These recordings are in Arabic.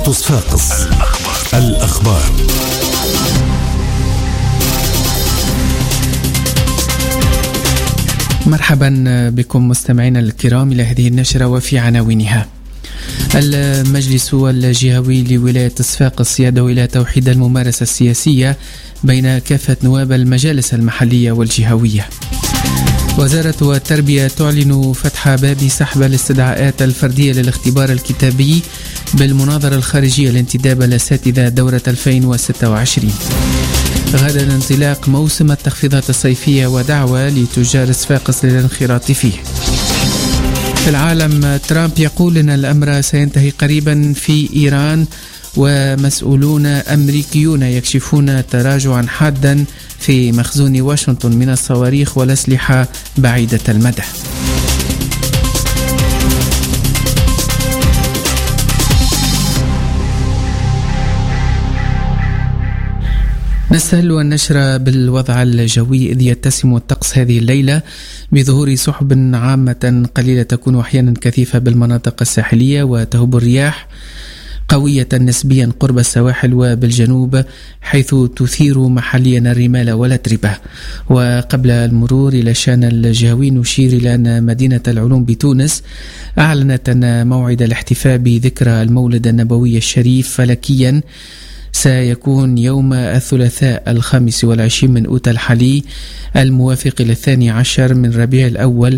صفاقس الأخبار. مرحبا بكم مستمعينا الكرام إلى هذه النشرة وفي عناوينها. المجلس الجهوي لولاية صفاقس يدعو إلى توحيد الممارسة السياسية بين كافة نواب المجالس المحلية والجهوية. وزارة التربية تعلن فتح باب سحب الاستدعاءات الفردية للاختبار الكتابي بالمناظرة الخارجية لانتداب الأساتذة دورة 2026. غدا انطلاق موسم التخفيضات الصيفية ودعوة لتجار صفاقس للانخراط فيه. في العالم، ترامب يقول أن الأمر سينتهي قريبا في إيران، ومسؤولون أمريكيون يكشفون تراجعا حادا في مخزون واشنطن من الصواريخ والأسلحة بعيدة المدى. نستهل النشرة بالوضع الجوي، إذ يتسم الطقس هذه الليلة بظهور سحب عامة قليلة تكون أحيانا كثيفة بالمناطق الساحلية، وتهب الرياح قوية نسبيا قرب السواحل وبالجنوب، حيث تثير محليا الرمال والأتربة. وقبل المرور إلى الشأن الجهوي، نشير إلى أن مدينة العلوم بتونس أعلنت أن موعد الاحتفاء بذكرى المولد النبوي الشريف فلكيا سيكون يوم الثلاثاء 25 من أوت الحالي الموافق إلى 12 من ربيع الأول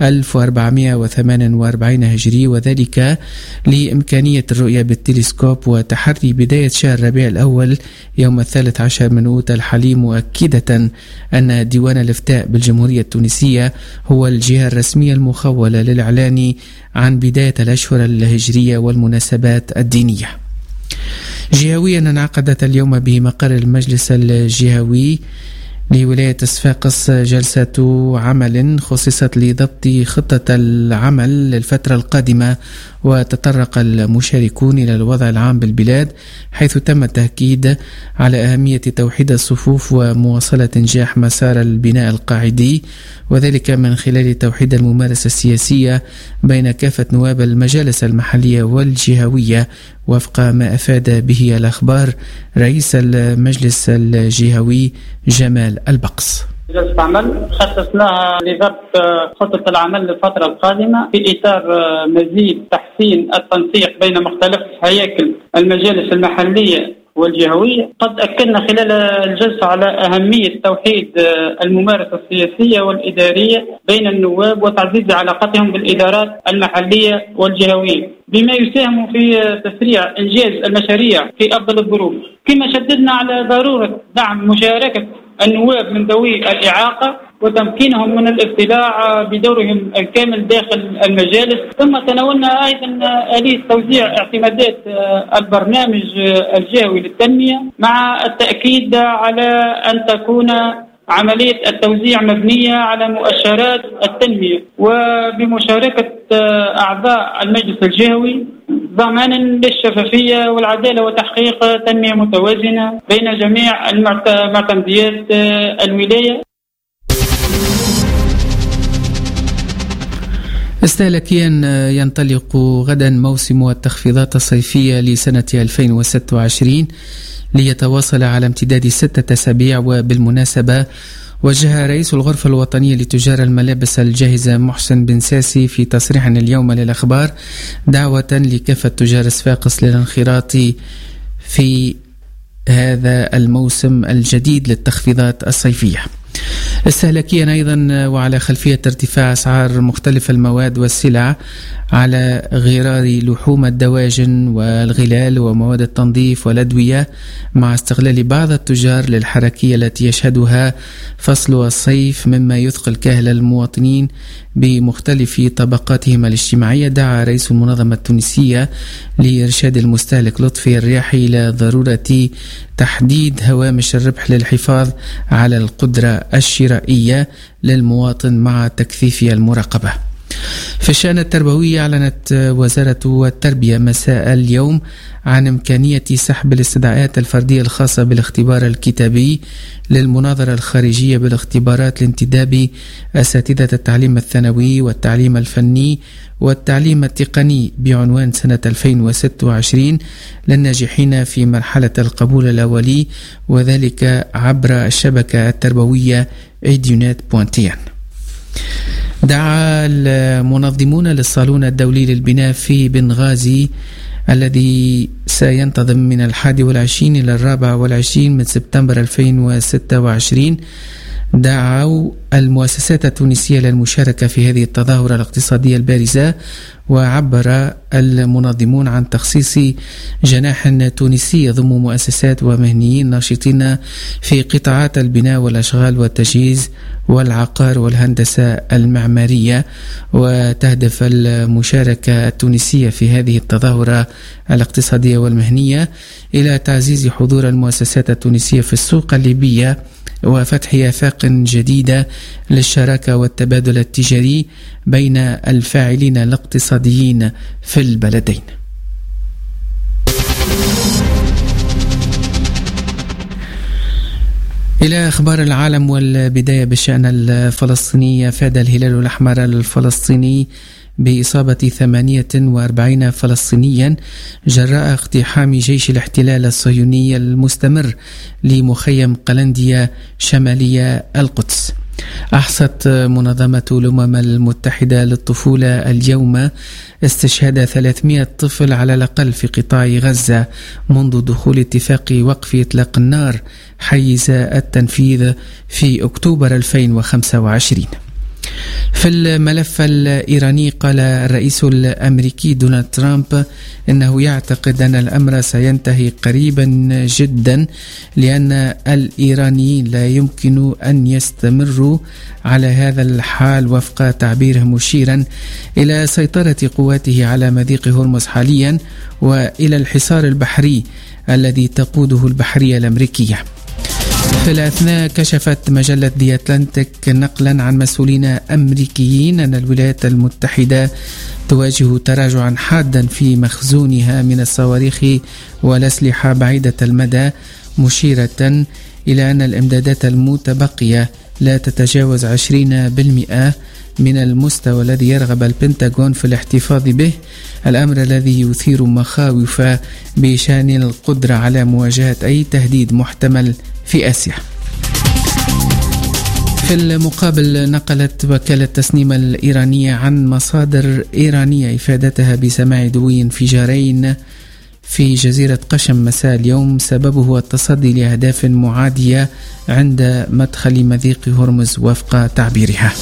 1448 هجري، وذلك لإمكانية الرؤية بالتلسكوب وتحري بداية شهر ربيع الأول يوم 13 من أوت الحالي، مؤكدة أن ديوان الإفتاء بالجمهورية التونسية هو الجهة الرسمية المخولة للإعلان عن بداية الأشهر الهجرية والمناسبات الدينية. جهويا، انعقدت اليوم بمقر المجلس الجهوي لولاية صفاقس جلسة عمل خصصت لضبط خطة العمل للفترة القادمة، وتطرق المشاركون إلى الوضع العام بالبلاد، حيث تم التأكيد على أهمية توحيد الصفوف ومواصلة إنجاح مسار البناء القاعدي، وذلك من خلال توحيد الممارسة السياسية بين كافة نواب المجالس المحلية والجهوية، وفق ما أفاد به الأخبار رئيس المجلس الجهوي جمال البقص. جلسة عمل خصصناها لضبط خطة العمل للفترة القادمة في إطار مزيد تحسين التنسيق بين مختلف هياكل المجالس المحلية والجهوية. قد أكدنا خلال الجلسة على أهمية توحيد الممارسة السياسية والإدارية بين النواب وتعزيز علاقتهم بالإدارات المحلية والجهوية، بما يساهم في تسريع إنجاز المشاريع في أفضل الظروف. كما شددنا على ضرورة دعم مشاركة النواب من ذوي الإعاقة وتمكينهم من الاطلاع بدورهم الكامل داخل المجالس. ثم تناولنا أيضا آلية توزيع اعتمادات البرنامج الجهوي للتنمية، مع التأكيد على أن تكون عملية التوزيع مبنية على مؤشرات التنمية وبمشاركة أعضاء المجلس الجهوي، ضمانا للشفافية والعدالة وتحقيق تنمية متوازنة بين جميع معتمديات الولاية. استهلاكيا، ينطلق غدا موسم التخفيضات الصيفية لسنة 2026 ليتواصل على امتداد 6 أسابيع. وبالمناسبة، وجه رئيس الغرفة الوطنية لتجار الملابس الجاهزة محسن بن ساسي في تصريح اليوم للأخبار دعوة لكافة تجار صفاقس للانخراط في هذا الموسم الجديد للتخفيضات الصيفية. استهلاكيا أيضا، وعلى خلفية ارتفاع أسعار مختلف المواد والسلع على غرار لحوم الدواجن والغلال ومواد التنظيف والأدوية، مع استغلال بعض التجار للحركية التي يشهدها فصل الصيف مما يثقل كاهل المواطنين بمختلف طبقاتهم الاجتماعية، دعا رئيس المنظمة التونسية لإرشاد المستهلك لطفي الرياحي إلى ضرورة تحديد هوامش الربح للحفاظ على القدرة الشرائية للمواطن مع تكثيف المراقبة. في الشأن التربوي، أعلنت وزارة التربية مساء اليوم عن إمكانية سحب الاستدعاءات الفردية الخاصة بالاختبار الكتابي للمناظرة الخارجية بالاختبارات لانتداب أساتذة التعليم الثانوي والتعليم الفني والتعليم التقني بعنوان سنة 2026 للناجحين في مرحلة القبول الأولي، وذلك عبر الشبكة التربوية Edunet.1. دعا المنظمون للصالون الدولي للبناء في بنغازي الذي سينتظم من 21 إلى 24 من سبتمبر 2026، دعوا المؤسسات التونسية للمشاركة في هذه التظاهرة الاقتصادية البارزة. وعبر المنظمون عن تخصيص جناح تونسي يضم مؤسسات ومهنيين ناشطين في قطاعات البناء والأشغال والتجهيز والعقار والهندسة المعمارية. وتهدف المشاركة التونسية في هذه التظاهرة الاقتصادية والمهنية إلى تعزيز حضور المؤسسات التونسية في السوق الليبية وفتح آفاق جديدة للشراكة والتبادل التجاري بين الفاعلين الاقتصاديين في البلدين. إلى أخبار العالم، والبداية بالشأن الفلسطيني. أفاد الهلال الأحمر الفلسطيني بإصابة 48 فلسطينيا جراء اقتحام جيش الاحتلال الصهيوني المستمر لمخيم قلندية شمالية القدس. أحصت منظمة الأمم المتحدة للطفولة اليوم استشهاد 300 طفل على الأقل في قطاع غزة منذ دخول اتفاق وقف إطلاق النار حيز التنفيذ في أكتوبر 2025. في الملف الإيراني، قال الرئيس الأمريكي دونالد ترامب إنه يعتقد أن الأمر سينتهي قريبا جدا، لأن الإيرانيين لا يمكن أن يستمروا على هذا الحال وفق تعبيره، مشيرا إلى سيطرة قواته على مضيق هرمز حاليا وإلى الحصار البحري الذي تقوده البحرية الأمريكية. في الأثناء، كشفت مجلة دي أتلانتيك نقلا عن مسؤولين أمريكيين أن الولايات المتحدة تواجه تراجعا حادا في مخزونها من الصواريخ والأسلحة بعيدة المدى، مشيرة إلى أن الإمدادات المتبقية لا تتجاوز 20% من المستوى الذي يرغب البنتاغون في الاحتفاظ به، الأمر الذي يثير مخاوف بشأن القدرة على مواجهة أي تهديد محتمل في آسيا. في المقابل، نقلت وكالة تسنيم الإيرانية عن مصادر إيرانية إفادتها بسماع دوي انفجارين في جزيرة قشم مساء اليوم سببه التصدي لأهداف معادية عند مدخل مضيق هرمز وفق تعبيرها.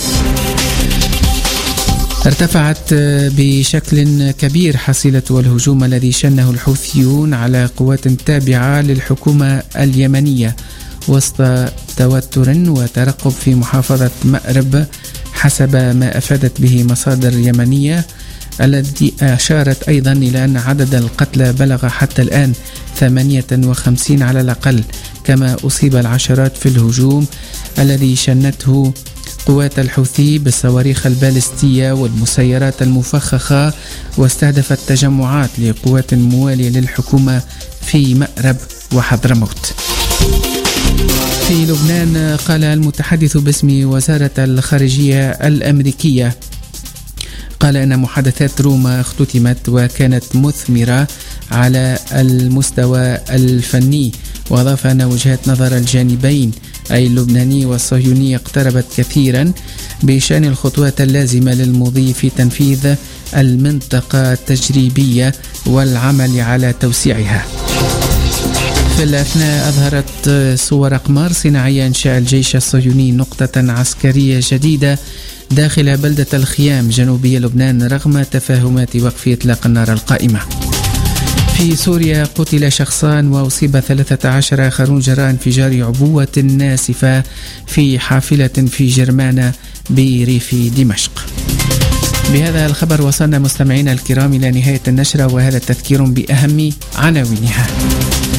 ارتفعت بشكل كبير حصيلة الهجوم الذي شنه الحوثيون على قوات تابعة للحكومة اليمنية وسط توتر وترقب في محافظة مأرب، حسب ما أفادت به مصادر يمنية، التي أشارت أيضا إلى أن عدد القتلى بلغ حتى الآن 58 على الأقل، كما أصيب العشرات في الهجوم الذي شنته قوات الحوثي بالصواريخ البالستية والمسيرات المفخخة، واستهدفت تجمعات لقوات موالية للحكومة في مأرب وحضرموت. في لبنان، قال المتحدث باسم وزارة الخارجية الأمريكية قال أن محادثات روما اختتمت وكانت مثمرة على المستوى الفني، وأضاف أن وجهات نظر الجانبين أي اللبناني والصهيوني اقتربت كثيرا بشأن الخطوات اللازمة للمضي في تنفيذ المنطقة التجريبية والعمل على توسيعها. في الأثناء، أظهرت صور أقمار صناعية إنشاء الجيش الصهيوني نقطة عسكرية جديدة داخل بلدة الخيام جنوبي لبنان رغم تفاهمات وقف إطلاق النار القائمة. في سوريا، قتل شخصان وأصيب 13 آخرون جراء انفجار عبوة ناسفة في حافلة في جرمانة بريف دمشق. بهذا الخبر وصلنا مستمعينا الكرام إلى نهاية النشرة، وهذا تذكير بأهم عناوينها.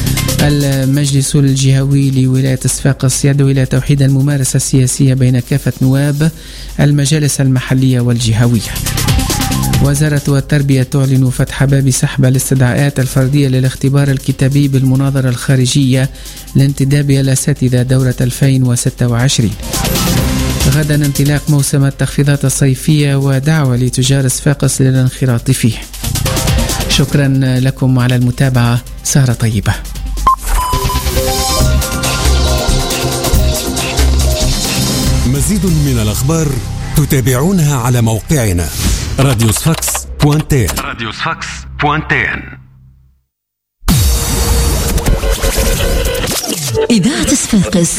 المجلس الجهوي لولاية صفاقس يدعو إلى توحيد الممارسة السياسية بين كافة نواب المجالس المحلية والجهوية. وزارة التربية تعلن فتح باب سحب الاستدعاءات الفردية للاختبار الكتابي بالمناظرة الخارجية لانتداب الأساتذة دورة 2026. غدا انطلاق موسم التخفيضات الصيفية ودعوة لتجار صفاقس للانخراط فيه. شكرا لكم على المتابعة، سهرة طيبة. مزيد من الأخبار تتابعونها على موقعنا radiosfax.tn. إذاعة صفاقس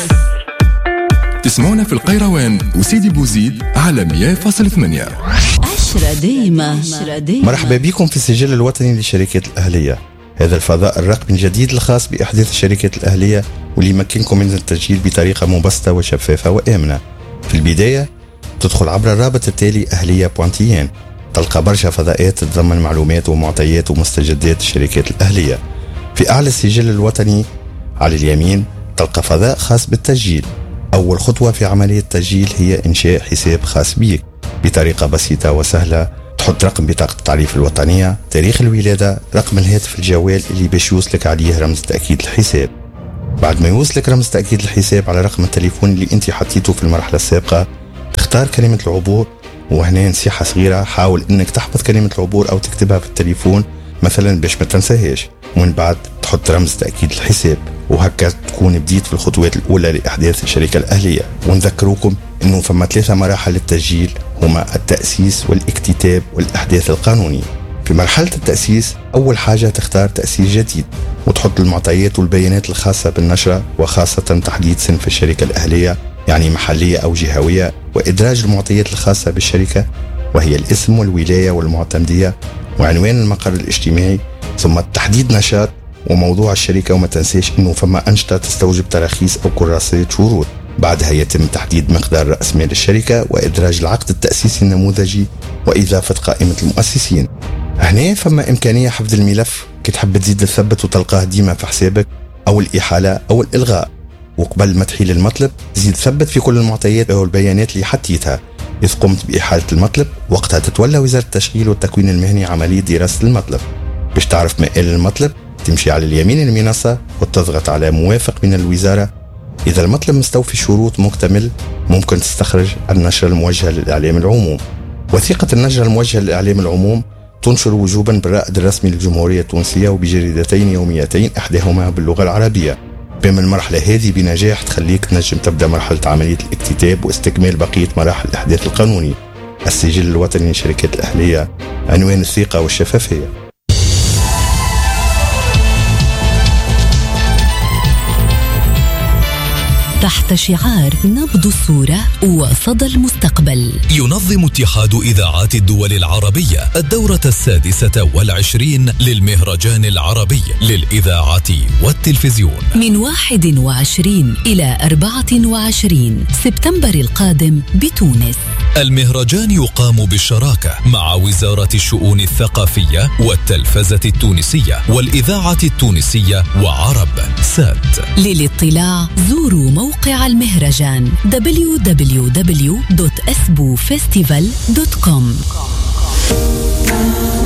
تسمعونا في القيروان وسيدي بوزيد على 100.8. عشرة ديمة. مرحبا بكم في السجل الوطني للشركات الأهلية. هذا الفضاء الرقمي الجديد الخاص بإحداث الشركات الأهلية واللي يمكنكم من التسجيل بطريقة مبسطة وشفافة وآمنة. في البداية تدخل عبر الرابط التالي أهلية.tn، تلقى برشا فضاءات تتضمن معلومات ومعطيات ومستجدات الشركات الأهلية. في أعلى السجل الوطني على اليمين تلقى فضاء خاص بالتسجيل. أول خطوة في عملية التسجيل هي إنشاء حساب خاص بيك بطريقة بسيطة وسهلة. تحط رقم بطاقة التعريف الوطنية، تاريخ الولادة، رقم الهاتف الجوال اللي باش يوصلك عليه رمز تأكيد الحساب. بعد ما يوصلك رمز تأكيد الحساب على رقم التليفون اللي انت حطيته في المرحلة السابقة، تختار كلمة العبور. وهنا نصيحة صغيرة، حاول انك تحفظ كلمة العبور او تكتبها في التليفون مثلا باش ما تنساهاش، ومن بعد تحط رمز تأكيد الحساب. وهكا تكون بديت في الخطوات الأولى لإحداث الشركة الأهلية. ونذكروكم أنه فما 3 مراحل للتسجيل، هما التأسيس والاكتتاب والإحداث القانوني. في مرحلة التأسيس أول حاجة تختار تأسيس جديد وتحط المعطيات والبيانات الخاصة بالنشرة، وخاصة تحديد صنف الشركة الأهلية يعني محلية أو جهوية، وإدراج المعطيات الخاصة بالشركة وهي الاسم والولاية والمعتمدية وعنوان المقر الاجتماعي، ثم تحديد نشاط وموضوع الشركة. وما تنساش أنه فما أنشطة تستوجب تراخيص أو كراسات شروط. بعدها يتم تحديد مقدار رأس مال الشركة وإدراج العقد التأسيسي النموذجي وإضافة قائمة المؤسسين. هنا فما إمكانية حفظ الملف كي تحب تزيد تثبت وتلقاه ديما في حسابك، أو الإحالة أو الإلغاء. وقبل ما تحيل المطلب زيد ثبت في كل المعطيات أو البيانات اللي حطيتها. إذا قمت بإحالة المطلب وقتها تتولى وزارة التشغيل والتكوين المهني عملية دراسة المطلب. باش تعرف مآل المطلب تمشي على اليمين المنصة وتضغط على موافق من الوزارة. إذا المطلب مستوفي الشروط مكتمل ممكن تستخرج النشرة الموجهة للإعلام العموم. وثيقة النشرة الموجهة للإعلام العموم تنشر وجوبا بالرائد الرسمي للجمهورية التونسية وبجريدتين يوميتين إحداهما باللغة العربية. بما المرحلة هذه بنجاح تخليك تنجم تبدأ مرحلة عملية الاكتتاب واستكمال بقية مراحل الإحداث القانوني. السجل الوطني للشركات الأهلية، عنوان الثقة والشفافية. تحت شعار نبض الصورة وصدى المستقبل، ينظم اتحاد إذاعات الدول العربية الدورة 26 للمهرجان العربي للإذاعة والتلفزيون من 21 إلى 24 سبتمبر القادم بتونس. المهرجان يقام بالشراكة مع وزارة الشؤون الثقافية والتلفزة التونسية والإذاعة التونسية وعرب سات. للاطلاع زوروا موقع المهرجان www.esbufestival.com.